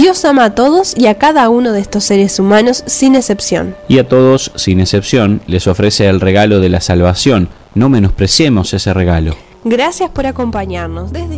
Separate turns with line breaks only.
Dios ama a todos y a cada uno de estos seres humanos sin excepción.
Y a todos, sin excepción, les ofrece el regalo de la salvación. No menospreciemos ese regalo.
Gracias por acompañarnos. Desde